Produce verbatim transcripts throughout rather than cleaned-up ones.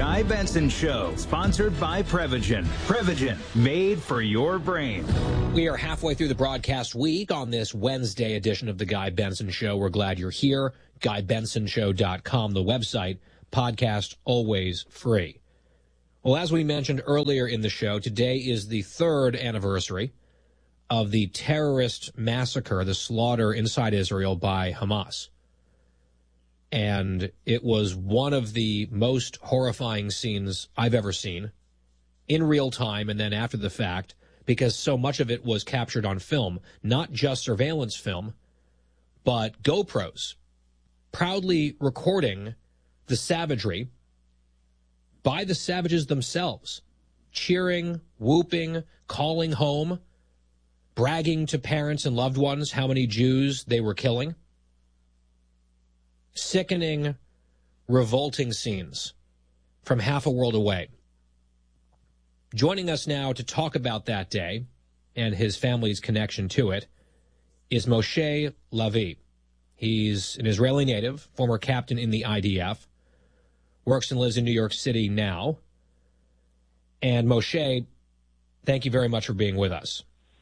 Guy Benson Show, sponsored by Prevagen. Prevagen, made for your brain. We are halfway through the broadcast week on this Wednesday edition of the Guy Benson Show. We're glad you're here. guy benson show dot com, the website. Podcast always free. Well, as we mentioned earlier in the show, today is the third anniversary of the terrorist massacre, the slaughter inside Israel by Hamas. And it was one of the most horrifying scenes I've ever seen in real time and then after the fact, because so much of it was captured on film, not just surveillance film, but GoPros, proudly recording the savagery by the savages themselves, cheering, whooping, calling home, bragging to parents and loved ones how many Jews they were killing. Sickening, revolting scenes from half a world away. Joining us now to talk about that day and his family's connection to it is Moshe Lavi. He's an Israeli native, former captain in the I D F, works and lives in New York City now. And Moshe, thank you very much for being with us.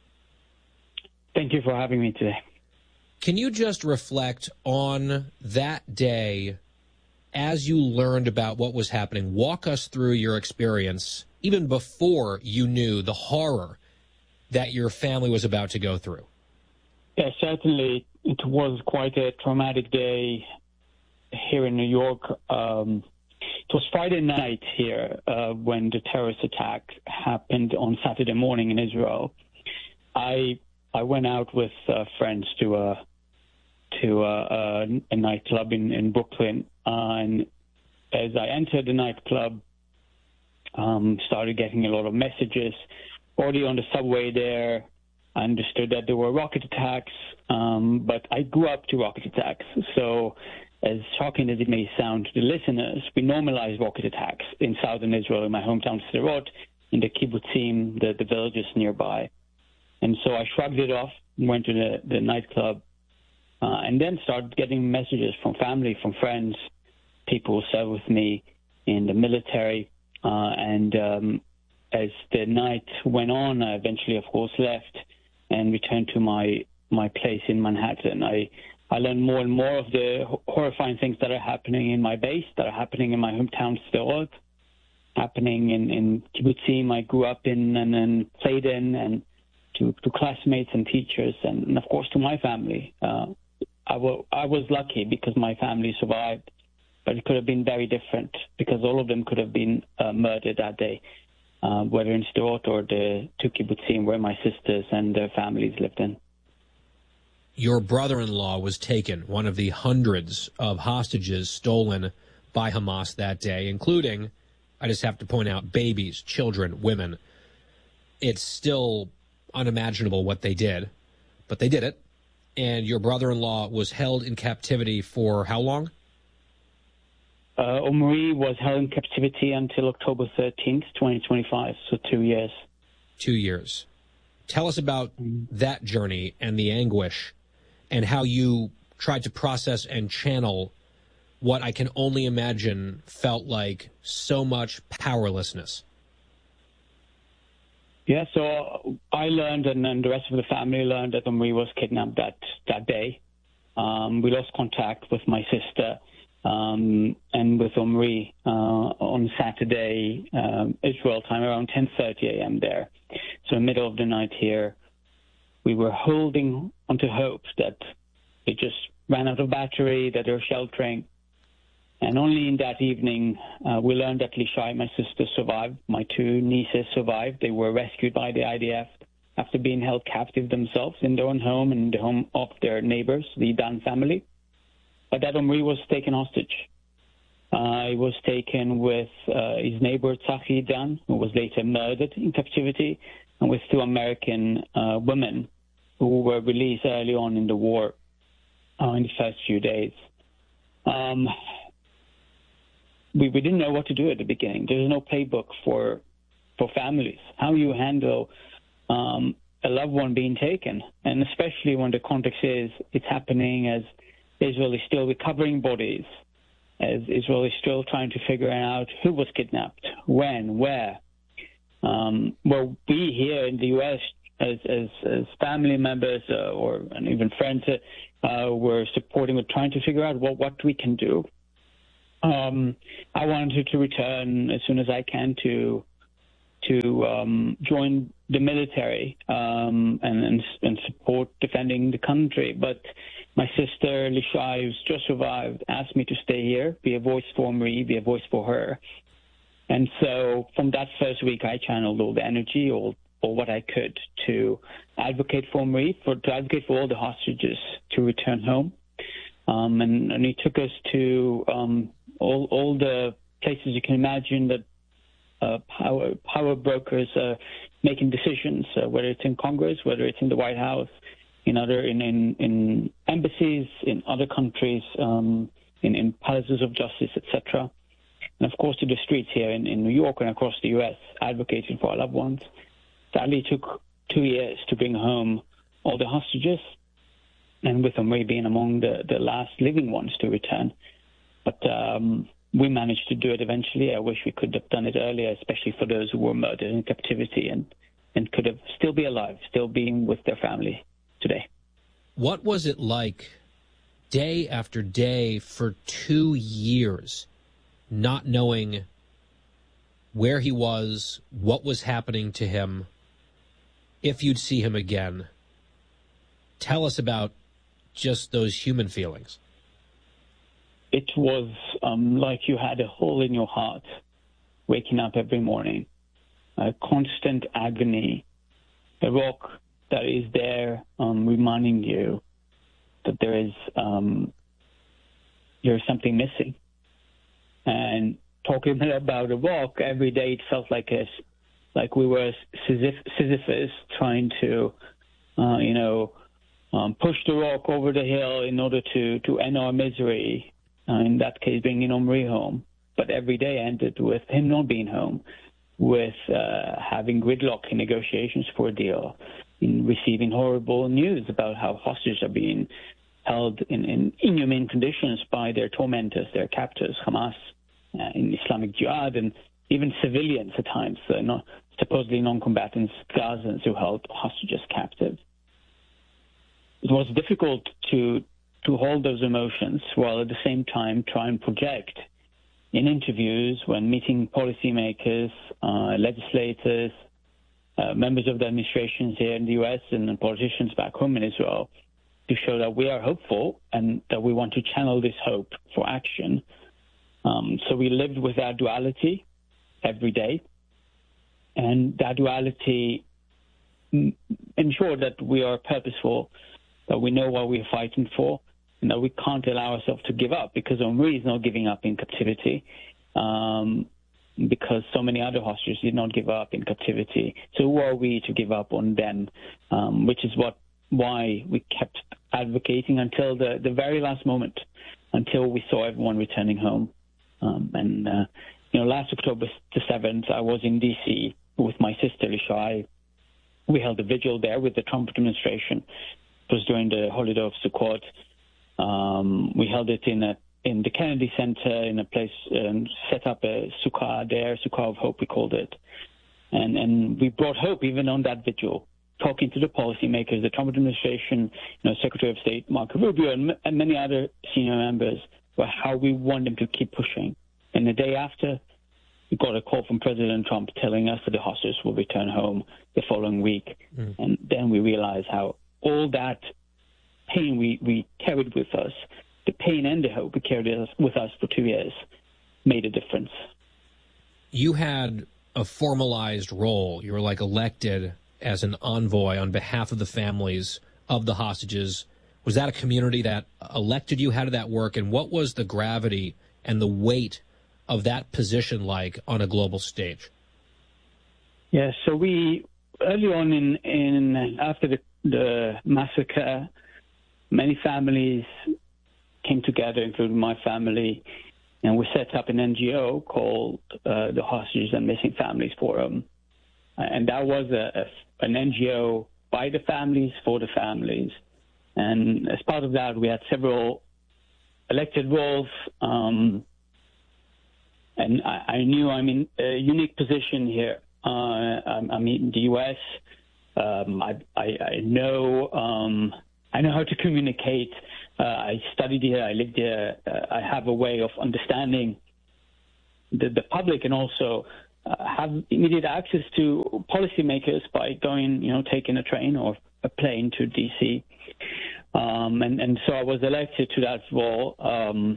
Thank you for having me today. Can you just reflect on that day as you learned about what was happening? Walk us through your experience, even before you knew the horror that your family was about to go through. Yeah, certainly it was quite a traumatic day here in New York. Um, it was Friday night here uh, when the terrorist attack happened on Saturday morning in Israel. I I went out with uh, friends to a to a, a, a nightclub in, in Brooklyn, uh, and as I entered the nightclub, um, started getting a lot of messages. Already on the subway there, I understood that there were rocket attacks, um, but I grew up to rocket attacks. So as shocking as it may sound to the listeners, we normalized rocket attacks in southern Israel, in my hometown Sderot, in the kibbutzim, the, the villages nearby. And so I shrugged it off, went to the, the nightclub, uh, and then started getting messages from family, from friends, people who served with me in the military. Uh, and um, as the night went on, I eventually, of course, left and returned to my my place in Manhattan. I, I learned more and more of the horrifying things that are happening in my base, that are happening in my hometown Sderot, happening in, in kibbutzim I grew up in and then played in, and to, to classmates and teachers, and, and of course to my family. Uh, I, w- I was lucky because my family survived, but it could have been very different because all of them could have been uh, murdered that day, uh, whether in Sderot or the two kibbutzim where my sisters and their families lived in. Your brother-in-law was taken, one of the hundreds of hostages stolen by Hamas that day, including, I just have to point out, babies, children, women. It's still unimaginable what they did, but they did it. And your brother-in-law was held in captivity for how long? Uh, Omri was held in captivity until October thirteenth, twenty twenty-five, so two years. Two years. Tell us about that journey and the anguish and how you tried to process and channel what I can only imagine felt like so much powerlessness. Yeah, so I learned, and then the rest of the family learned, that Omri was kidnapped that, that day. Um, we lost contact with my sister um, and with Omri uh, on Saturday, um, Israel time, around ten thirty a.m. there. So in the middle of the night here, we were holding onto hope that it just ran out of battery, that they're sheltering. And only in that evening, uh, we learned that Lishai, my sister, survived. My two nieces survived. They were rescued by the I D F after being held captive themselves in their own home and the home of their neighbors, the Dan family. But that Omri was taken hostage. Uh, he was taken with uh, his neighbor, Tzachi Dan, who was later murdered in captivity, and with two American uh, women who were released early on in the war uh, in the first few days. Um, we, we didn't know what to do at the beginning. There's no playbook for for families, how you handle um, a loved one being taken, and especially when the context is it's happening as Israel is still recovering bodies as Israel is still trying to figure out who was kidnapped, when, where. Um, well, we here in the U S, as, as, as family members uh, or and even friends, uh, were supporting, we're trying to figure out what, what we can do. Um, I wanted to return as soon as I can to to um, join the military um, and, and and support defending the country. But my sister Lishai, who's just survived, asked me to stay here, be a voice for Marie, be a voice for her. And so from that first week, I channeled all the energy, all, all what I could to advocate for Marie, for to advocate for all the hostages to return home. Um, and, and it took us to um, all, all the places you can imagine that uh, power, power brokers are making decisions, uh, whether it's in Congress, whether it's in the White House, in other in, in, in embassies, in other countries, um, in, in palaces of justice, et cetera. And, of course, to the streets here in, in New York and across the U S, advocating for our loved ones. Sadly, it took two years to bring home all the hostages, and with Marie being among the, the last living ones to return. But um, we managed to do it eventually. I wish we could have done it earlier, especially for those who were murdered in captivity and, and could have still be alive, still being with their family today. What was it like day after day for two years, not knowing where he was, what was happening to him, if you'd see him again? Tell us about just those human feelings. It was um, like you had a hole in your heart, waking up every morning, a constant agony, a rock that is there um, reminding you that there is um, there is something missing. And talking about a rock, every day it felt like a, like we were Sisyphus trying to, uh, you know, um, push the rock over the hill in order to, to end our misery, uh, in that case bringing Omri home. But every day ended with him not being home, with uh, having gridlock in negotiations for a deal, in receiving horrible news about how hostages are being held in, in inhumane conditions by their tormentors, their captors, Hamas, uh, in Islamic Jihad, and even civilians at times, uh, not, supposedly non-combatants, Gazans who held hostages captive. It was difficult to to hold those emotions while at the same time try and project in interviews when meeting policymakers, uh, legislators, uh, members of the administrations here in the U S and politicians back home in Israel, to show that we are hopeful and that we want to channel this hope for action. Um, so we lived with that duality every day, and that duality ensured that we are purposeful, that we know what we're fighting for, and that we can't allow ourselves to give up, because Omri is not giving up in captivity, um, because so many other hostages did not give up in captivity. So who are we to give up on them, um, which is what why we kept advocating until the, the very last moment, until we saw everyone returning home. Um, and, uh, you know, last October the seventh, I was in D C with my sister, Lishai. We held a vigil there with the Trump administration. It was during the holiday of Sukkot. Um, we held it in a in the Kennedy Center, in a place, um, set up a sukkah there, sukkah of hope, we called it. And, and we brought hope even on that vigil, talking to the policymakers, the Trump administration, you know, Secretary of State Marco Rubio, and, and many other senior members, about how we want them to keep pushing. And the day after, we got a call from President Trump telling us that the hostages will return home the following week. Mm. And then we realized how all that pain we, we carried with us, the pain and the hope we carried with us for two years, made a difference. You had a formalized role. You were like elected as an envoy on behalf of the families of the hostages. Was that a community that elected you? How did that work? And what was the gravity and the weight of that position like on a global stage? Yeah, so we, early on in, in after the, the massacre, many families came together, including my family, and we set up an N G O called uh, the Hostages and Missing Families Forum. And that was a, a, an N G O by the families, for the families. And as part of that, we had several elected roles, um, and I, I knew I'm in a unique position here. Uh, I'm, I'm in the U S. Um, I, I, I know um, I know how to communicate. Uh, I studied here. I lived here. Uh, I have a way of understanding the, the public, and also uh, have immediate access to policymakers by going, you know, taking a train or a plane to D C. Um, and, and so I was elected to that role. Um,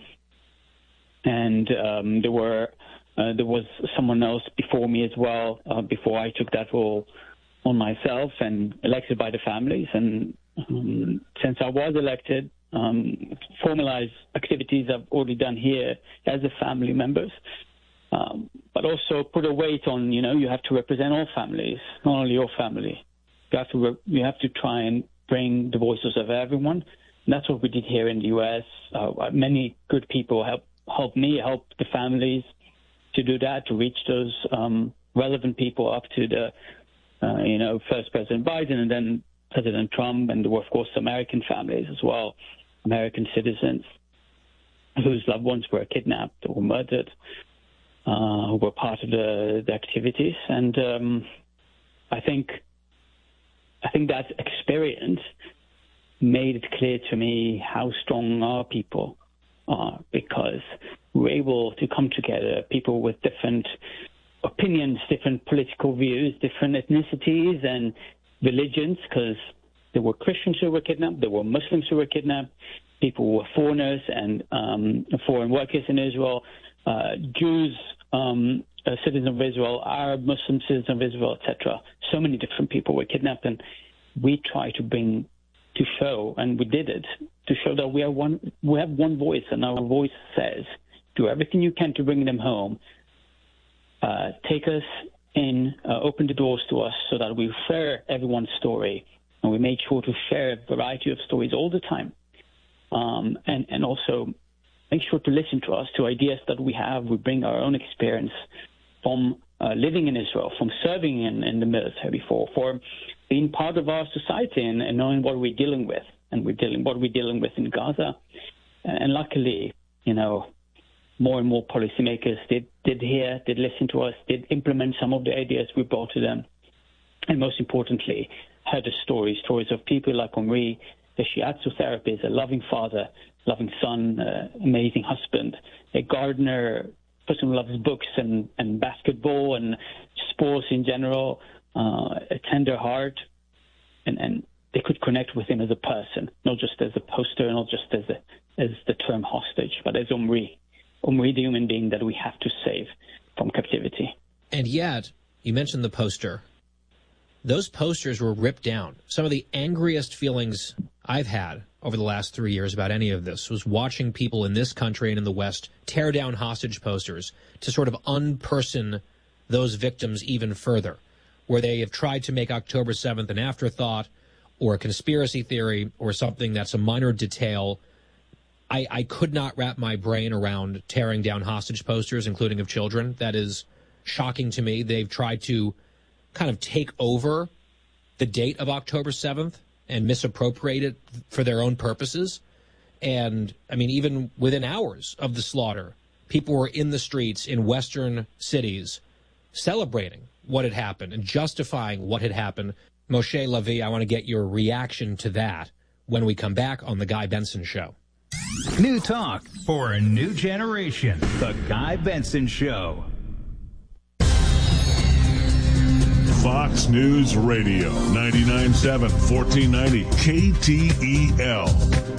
and um, there were uh, there was someone else before me as well, uh, before I took that role on myself, and elected by the families. And um, since I was elected, um, formalized activities I've already done here as a family members, um, but also put a weight on, you know, you have to represent all families, not only your family. You have to re- you have to try and bring the voices of everyone. And that's what we did here in the U S. Uh, many good people help help me, help the families to do that, to reach those um, relevant people up to the, uh, you know, first President Biden and then President Trump, and there were, of course, American families as well, American citizens whose loved ones were kidnapped or murdered, uh, who were part of the, the activities. And um, I think I think that experience made it clear to me how strong our people are, because we're able to come together, people with different opinions, different political views, different ethnicities and religions, because there were Christians who were kidnapped, there were Muslims who were kidnapped, people who were foreigners and um, foreign workers in Israel, uh, Jews, um, uh, citizens of Israel, Arab, Muslim citizens of Israel, et cetera. So many different people were kidnapped, and we try to bring, to show, and we did it, to show that we are one, we have one voice, and our voice says, do everything you can to bring them home. Uh, take us in, uh, open the doors to us so that we share everyone's story. And we made sure to share a variety of stories all the time. Um, and, and also make sure to listen to us, to ideas that we have. We bring our own experience from uh, living in Israel, from serving in, in the military before, for being part of our society and, and knowing what we're dealing with. And we're dealing what we're dealing with in Gaza. And luckily, you know, more and more policymakers did, did hear, did listen to us, did implement some of the ideas we brought to them. And most importantly, heard the stories, stories of people like Omri, the shiatsu therapist, a loving father, loving son, uh, amazing husband, a gardener, person who loves books and, and basketball and sports in general, uh, a tender heart. And, and they could connect with him as a person, not just as a poster, not just as, a, as the term hostage, but as Omri. Omri, the human being that we have to save from captivity. And yet, you mentioned the poster. Those posters were ripped down. Some of the angriest feelings I've had over the last three years about any of this was watching people in this country and in the West tear down hostage posters to sort of unperson those victims even further, where they have tried to make October seventh an afterthought or a conspiracy theory or something that's a minor detail. I, I could not wrap my brain around tearing down hostage posters, including of children. That is shocking to me. They've tried to kind of take over the date of October seventh and misappropriate it for their own purposes. And, I mean, even within hours of the slaughter, people were in the streets in Western cities celebrating what had happened and justifying what had happened. Moshe Levi, I want to get your reaction to that when we come back on The Guy Benson Show. New talk for a new generation. The Guy Benson Show. Fox News Radio, ninety-nine point seven, fourteen ninety K T E L.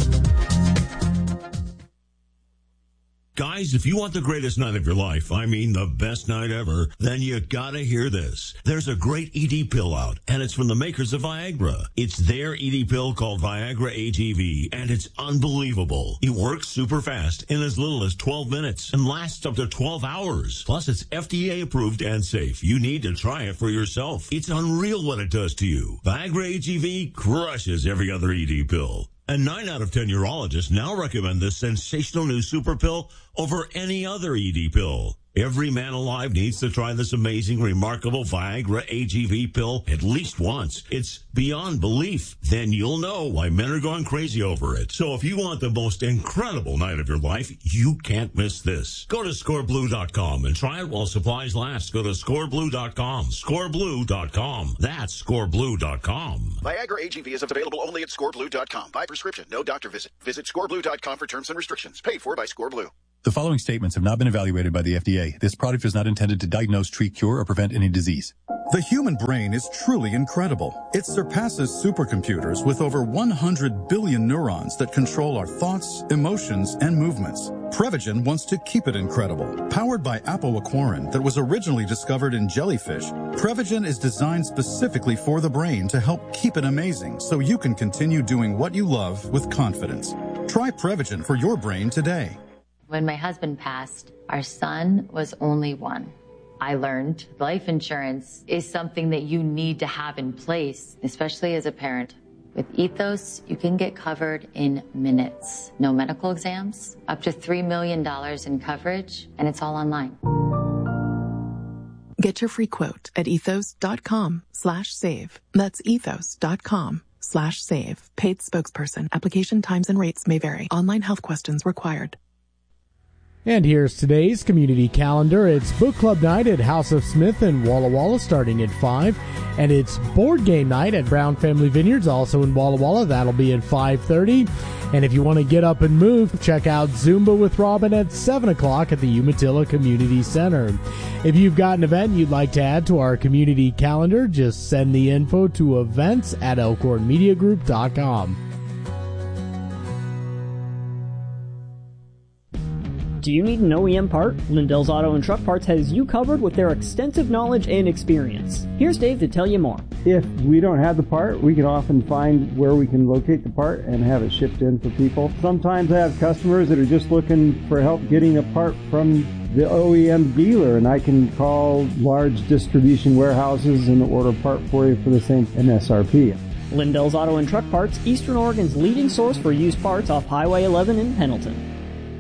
Guys, if you want the greatest night of your life, I mean the best night ever, then you gotta hear this. There's a great E D pill out, and it's from the makers of Viagra. It's their E D pill called Viagra A G V, and it's unbelievable. It works super fast in as little as twelve minutes and lasts up to twelve hours. Plus, it's F D A approved and safe. You need to try it for yourself. It's unreal what it does to you. Viagra A G V crushes every other E D pill. And nine out of ten urologists now recommend this sensational new super pill over any other E D pill. Every man alive needs to try this amazing, remarkable Viagra A G V pill at least once. It's beyond belief. Then you'll know why men are going crazy over it. So if you want the most incredible night of your life, you can't miss this. Go to score blue dot com and try it while supplies last. Go to score blue dot com. score blue dot com. That's score blue dot com. Viagra A G V is available only at score blue dot com. By prescription, no doctor visit. Visit score blue dot com for terms and restrictions. Paid for by ScoreBlue. The following statements have not been evaluated by the F D A. This product is not intended to diagnose, treat, cure, or prevent any disease. The human brain is truly incredible. It surpasses supercomputers with over one hundred billion neurons that control our thoughts, emotions, and movements. Prevagen wants to keep it incredible. Powered by apoaquarin that was originally discovered in jellyfish, Prevagen is designed specifically for the brain to help keep it amazing so you can continue doing what you love with confidence. Try Prevagen for your brain today. When my husband passed, our son was only one. I learned life insurance is something that you need to have in place, especially as a parent. With Ethos, you can get covered in minutes. No medical exams, up to three million dollars in coverage, and it's all online. Get your free quote at ethos.com slash save. That's ethos.com slash save. Paid spokesperson. Application times and rates may vary. Online health questions required. And here's today's community calendar. It's book club night at House of Smith in Walla Walla starting at five. And it's board game night at Brown Family Vineyards, also in Walla Walla. That'll be at five thirty. And if you want to get up and move, check out Zumba with Robin at seven o'clock at the Umatilla Community Center. If you've got an event you'd like to add to our community calendar, just send the info to events at elkhorn media group dot com. Do you need an O E M part? Lindell's Auto and Truck Parts has you covered with their extensive knowledge and experience. Here's Dave to tell you more. If we don't have the part, we can often find where we can locate the part and have it shipped in for people. Sometimes I have customers that are just looking for help getting a part from the O E M dealer, and I can call large distribution warehouses and order a part for you for the same M S R P. Lindell's Auto and Truck Parts, Eastern Oregon's leading source for used parts off Highway eleven in Pendleton.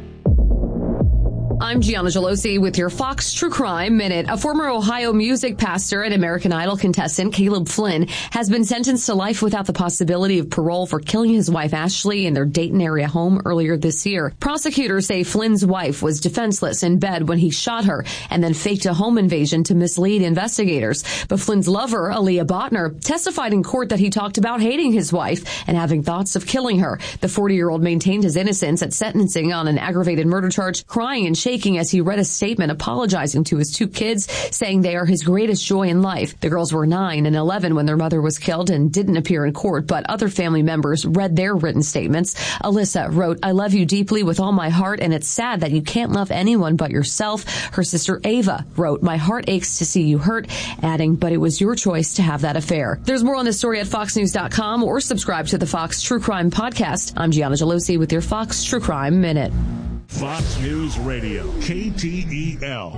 I'm Gianna Gelosi with your Fox True Crime Minute. A former Ohio music pastor and American Idol contestant, Caleb Flynn, has been sentenced to life without the possibility of parole for killing his wife Ashley in their Dayton area home earlier this year. Prosecutors say Flynn's wife was defenseless in bed when he shot her and then faked a home invasion to mislead investigators. But Flynn's lover, Aaliyah Botner, testified in court that he talked about hating his wife and having thoughts of killing her. The forty-year-old maintained his innocence at sentencing on an aggravated murder charge, crying and shaking as he read a statement apologizing to his two kids, saying they are his greatest joy in life. The girls were nine and eleven when their mother was killed and didn't appear in court, but other family members read their written statements. Alyssa wrote, "I love you deeply with all my heart, and it's sad that you can't love anyone but yourself." Her sister Ava wrote, "My heart aches to see you hurt," adding, "But it was your choice to have that affair." There's more on this story at fox news dot com or subscribe to the Fox True Crime Podcast. I'm Gianna Gelosi with your Fox True Crime Minute. Fox News Radio, K T E L.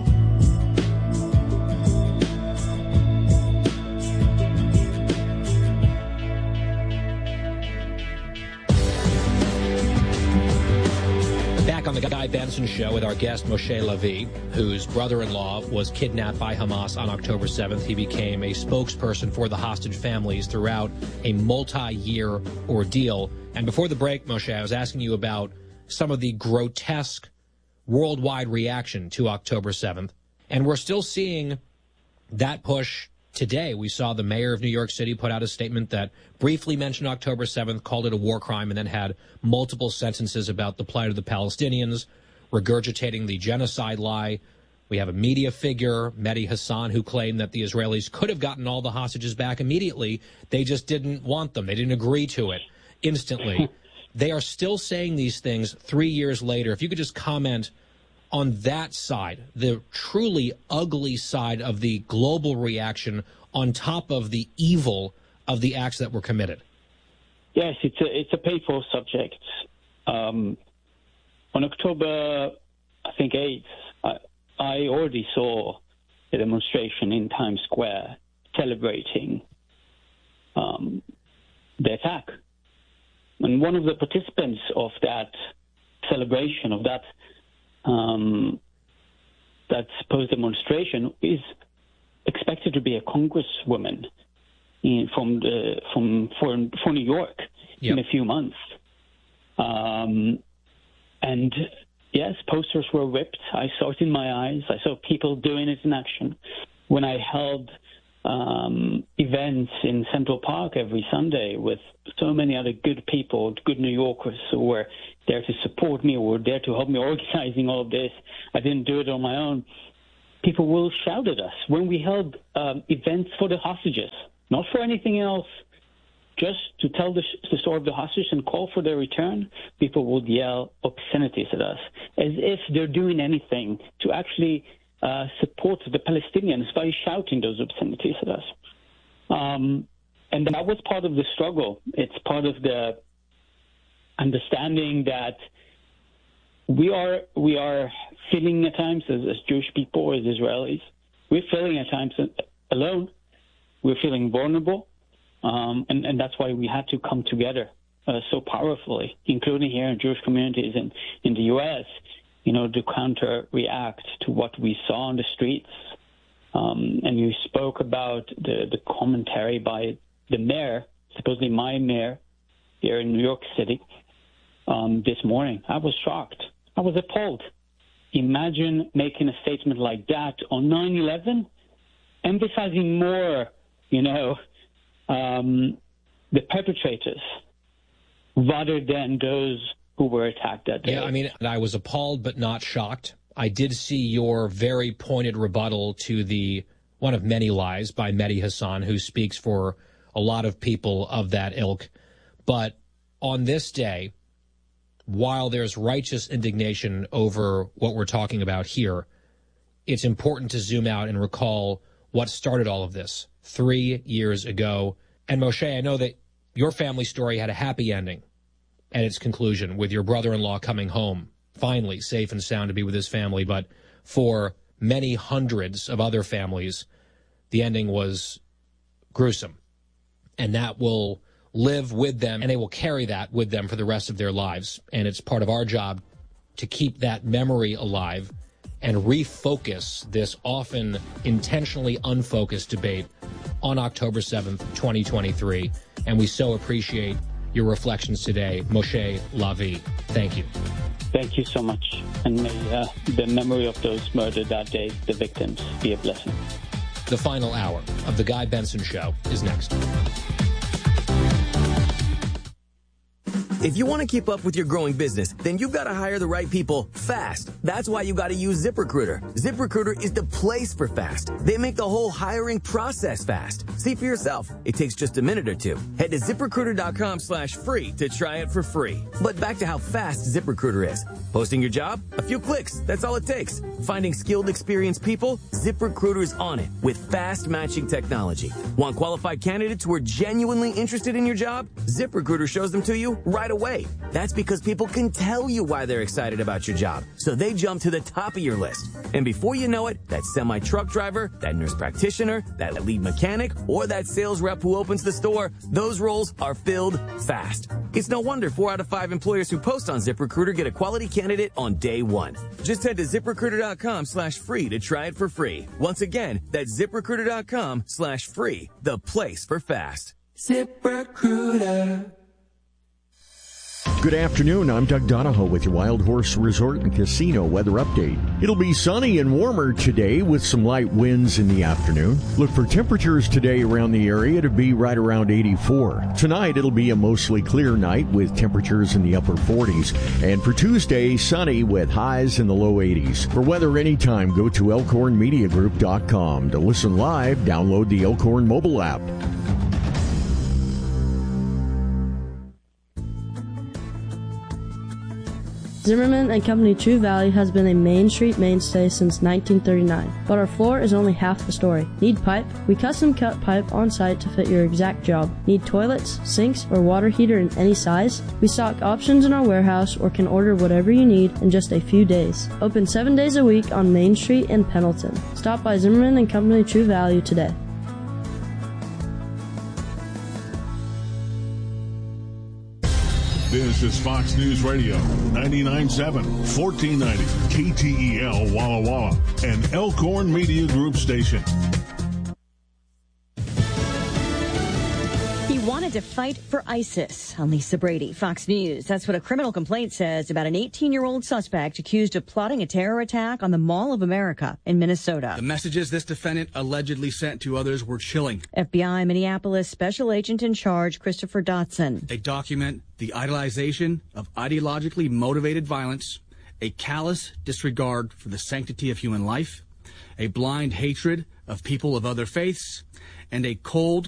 Back on the Guy Benson Show with our guest Moshe Levi, whose brother-in-law was kidnapped by Hamas on October seventh. He became a spokesperson for the hostage families throughout a multi-year ordeal. And before the break, Moshe, I was asking you about some of the grotesque worldwide reaction to October seventh. And we're still seeing that push today. We saw the mayor of New York City put out a statement that briefly mentioned October seventh, called it a war crime, and then had multiple sentences about the plight of the Palestinians, regurgitating the genocide lie. We have a media figure, Mehdi Hassan, who claimed that the Israelis could have gotten all the hostages back immediately. They just didn't want them. They didn't agree to it instantly. They are still saying these things three years later. If you could just comment on that side, the truly ugly side of the global reaction on top of the evil of the acts that were committed. Yes, it's a, it's a painful subject. Um, on October, I think, eighth, I, I already saw a demonstration in Times Square celebrating um, the attack. And one of the participants of that celebration, of that um, that supposed demonstration is expected to be a congresswoman in, from the, from for for New York yep. in a few months. Um, and yes, posters were ripped. I saw it in my eyes. I saw people doing it in action. When I held um, events in Central Park every Sunday with so many other good people, good New Yorkers who were there to support me or were there to help me organizing all of this. I didn't do it on my own. People will shout at us. When we held um, events for the hostages, not for anything else, just to tell the, the story of the hostages and call for their return, people would yell obscenities at us, as if they're doing anything to actually uh, support the Palestinians by shouting those obscenities at us. Um, and that was part of the struggle. It's part of the understanding that we are we are feeling at times as, as Jewish people, as Israelis, we're feeling at times alone. We're feeling vulnerable, um, and, and that's why we had to come together uh, so powerfully, including here in Jewish communities in, in the U S, you know, to counter-react to what we saw on the streets. Um, and you spoke about the, the commentary by the mayor, supposedly my mayor here in New York City, um, this morning. I was shocked. I was appalled. Imagine making a statement like that on nine eleven, emphasizing more, you know, um, the perpetrators rather than those who were attacked that day. Yeah, I mean, I was appalled but not shocked. I did see your very pointed rebuttal to the one of many lies by Mehdi Hasan, who speaks for a lot of people of that ilk. But on this day, while there's righteous indignation over what we're talking about here, it's important to zoom out and recall what started all of this three years ago. And Moshe, I know that your family story had a happy ending at its conclusion with your brother-in-law coming home, finally safe and sound to be with his family. But for many hundreds of other families, the ending was gruesome. And that will live with them, and they will carry that with them for the rest of their lives. And it's part of our job to keep that memory alive and refocus this often intentionally unfocused debate on October seventh, twenty twenty-three. And we so appreciate your reflections today. Moshe Lavi, thank you. Thank you so much. And may uh, the memory of those murdered that day, the victims, be a blessing. The final hour of The Guy Benson Show is next. If you want to keep up with your growing business, then you've got to hire the right people fast. That's why you got to use ZipRecruiter. ZipRecruiter is the place for fast. They make the whole hiring process fast. See for yourself. It takes just a minute or two. Head to ZipRecruiter.com slash free to try it for free. But back to how fast ZipRecruiter is. Posting your job? A few clicks. That's all it takes. Finding skilled, experienced people? ZipRecruiter is on it with fast matching technology. Want qualified candidates who are genuinely interested in your job? ZipRecruiter shows them to you right away. That's because people can tell you why they're excited about your job, so they jump to the top of your list. And before you know it, that semi-truck driver, that nurse practitioner, that lead mechanic, or that sales rep who opens the store, those roles are filled fast. It's no wonder four out of five employers who post on ZipRecruiter get a quality candidate on day one. Just head to ZipRecruiter.com slash free to try it for free. Once again, that's ZipRecruiter.com slash free, the place for fast. ZipRecruiter. Good afternoon, I'm Doug Donahoe with your Wild Horse Resort and Casino weather update. It'll be sunny and warmer today with some light winds in the afternoon. Look for temperatures today around the area to be right around eighty-four. Tonight it'll be a mostly clear night with temperatures in the upper forties. And for Tuesday, sunny with highs in the low eighties. For weather anytime, go to elkhorn media group dot com. To listen live, download the Elkhorn mobile app. Zimmerman and Company True Value has been a Main Street mainstay since nineteen thirty-nine, but our floor is only half the story. Need pipe? We custom cut pipe on site to fit your exact job. Need toilets, sinks, or water heater in any size? We stock options in our warehouse or can order whatever you need in just a few days. Open seven days a week on Main Street in Pendleton. Stop by Zimmerman and Company True Value today. This is Fox News Radio, ninety-nine point seven, fourteen ninety, K T E L Walla Walla, an Elkhorn Media Group station. He wanted to fight for ISIS. I'm Lisa Brady, Fox News. That's what a criminal complaint says about an eighteen-year-old suspect accused of plotting a terror attack on the Mall of America in Minnesota. The messages this defendant allegedly sent to others were chilling. F B I Minneapolis Special Agent in Charge Christopher Dotson. They document the idolization of ideologically motivated violence, a callous disregard for the sanctity of human life, a blind hatred of people of other faiths, and a cold,